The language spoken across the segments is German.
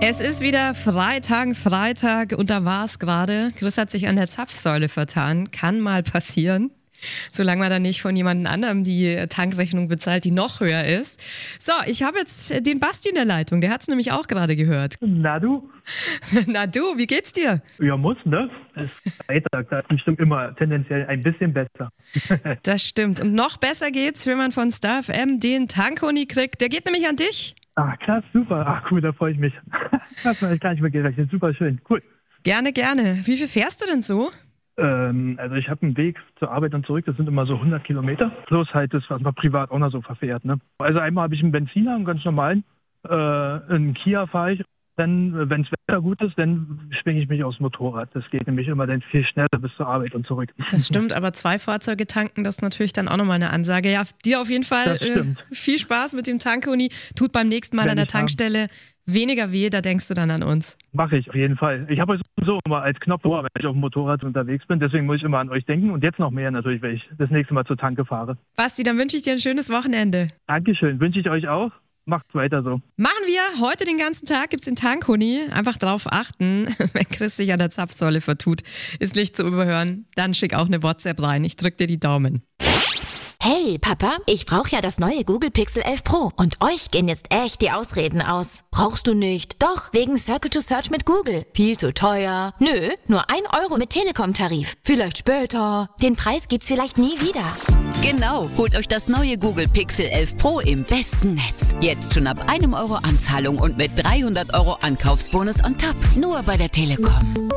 Es ist wieder Freitag und da war es gerade. Chris hat sich an der Zapfsäule vertan. Kann mal passieren. Solange man dann nicht von jemand anderem die Tankrechnung bezahlt, die noch höher ist. So, ich habe jetzt den Basti in der Leitung. Der hat es nämlich auch gerade gehört. Na du? Na du, wie geht's dir? Ja, muss, ne? Es ist Freitag, da ist bestimmt immer tendenziell ein bisschen besser. Das stimmt. Und noch besser geht's, wenn man von Star FM den Tankhoni kriegt. Der geht nämlich an dich. Ach, krass, super. Ach, cool, da freue ich mich. Das habe ich gar nicht mehr gerechnet. Super schön, cool. Gerne. Wie viel fährst du denn so? Also ich habe einen Weg zur Arbeit und zurück, das sind immer so 100 Kilometer. Plus halt das, was man privat auch noch so verfährt, ne? Also einmal habe ich einen Benziner, einen ganz normalen, einen Kia fahre ich. Dann, wenn das Wetter gut ist, dann schwinge ich mich aufs Motorrad. Das geht nämlich immer dann viel schneller bis zur Arbeit und zurück. Das stimmt, aber 2 Fahrzeuge tanken, das ist natürlich dann auch nochmal eine Ansage. Ja, dir auf jeden Fall viel Spaß mit dem Tankhoni. Tut beim nächsten Mal an der Tankstelle weniger weh, da denkst du dann an uns. Mache ich auf jeden Fall. Ich habe euch sowieso immer als Knopfohr, wenn ich auf dem Motorrad unterwegs bin. Deswegen muss ich immer an euch denken und jetzt noch mehr natürlich, wenn ich das nächste Mal zur Tanke fahre. Basti, dann wünsche ich dir ein schönes Wochenende. Dankeschön, wünsche ich euch auch. Macht's weiter so. Machen wir. Heute den ganzen Tag gibt's den Tankhoni. Einfach drauf achten, wenn Chris sich an der Zapfsäule vertut, ist nicht zu überhören. Dann schick auch eine WhatsApp rein. Ich drück dir die Daumen. Hey Papa, ich brauche ja das neue Google Pixel 11 Pro und euch gehen jetzt echt die Ausreden aus. Brauchst du nicht? Doch, wegen Circle to Search mit Google. Viel zu teuer. Nö, nur 1 Euro mit Telekom-Tarif. Vielleicht später. Den Preis gibt's vielleicht nie wieder. Genau, holt euch das neue Google Pixel 11 Pro im besten Netz. Jetzt schon ab 1 Euro Anzahlung und mit 300 Euro Ankaufsbonus on top. Nur bei der Telekom.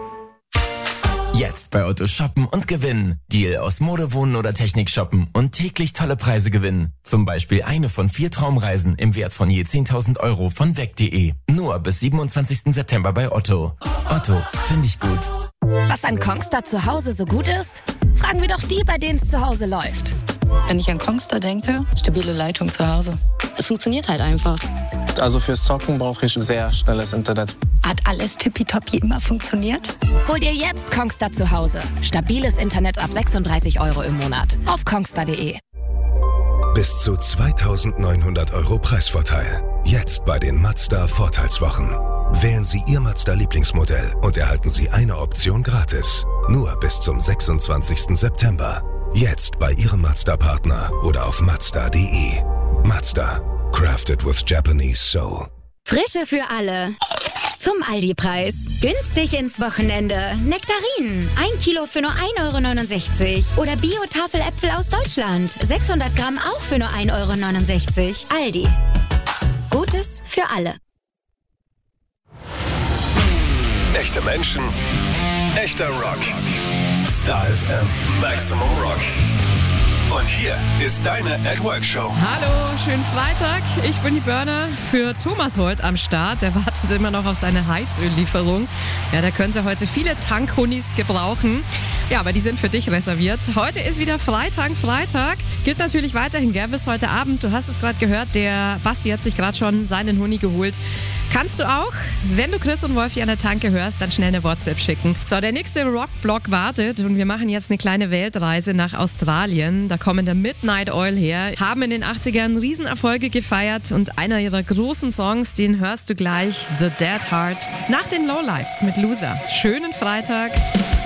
Jetzt bei Otto shoppen und gewinnen. Deal aus Mode, Wohnen oder Technik shoppen und täglich tolle Preise gewinnen. Zum Beispiel eine von 4 Traumreisen im Wert von je 10.000 Euro von weg.de. Nur bis 27. September bei Otto. Otto, finde ich gut. Was an Kongstar zu Hause so gut ist? Fragen wir doch die, bei denen es zu Hause läuft. Wenn ich an Kongstar denke, stabile Leitung zu Hause. Es funktioniert halt einfach. Also fürs Zocken brauche ich sehr schnelles Internet. Hat alles tippitoppi immer funktioniert? Hol dir jetzt Kongstar zu Hause. Stabiles Internet ab 36 Euro im Monat. Auf kongstar.de. Bis zu 2.900 Euro Preisvorteil. Jetzt bei den Mazda Vorteilswochen. Wählen Sie Ihr Mazda-Lieblingsmodell und erhalten Sie eine Option gratis. Nur bis zum 26. September. Jetzt bei Ihrem Mazda-Partner oder auf mazda.de. Mazda. Crafted with Japanese soul. Frische für alle. Zum Aldi-Preis. Günstig ins Wochenende. Nektarinen. 1 Kilo für nur 1,69 Euro. Oder Bio-Tafeläpfel aus Deutschland. 600 Gramm auch für nur 1,69 Euro. Aldi. Gutes für alle. Echte Menschen, echter Rock. Star FM Maximum Rock. Und hier ist deine @Work-Show. Hallo, schönen Freitag. Ich bin die Burner für Thomas heute am Start. Der wartet immer noch auf seine Heizöllieferung. Ja, der könnte heute viele Tankhonis gebrauchen. Ja, aber die sind für dich reserviert. Heute ist wieder Freitag. Gibt natürlich weiterhin, gell, bis heute Abend. Du hast es gerade gehört, der Basti hat sich gerade schon seinen Huni geholt. Kannst du auch, wenn du Chris und Wolfi an der Tanke hörst, dann schnell eine WhatsApp schicken. So, der nächste Rockblock wartet und wir machen jetzt eine kleine Weltreise nach Australien. Da kommen der Midnight Oil her, haben in den 80ern Riesenerfolge gefeiert und einer ihrer großen Songs, den hörst du gleich, The Dead Heart, nach den Lowlifes mit Loser. Schönen Freitag.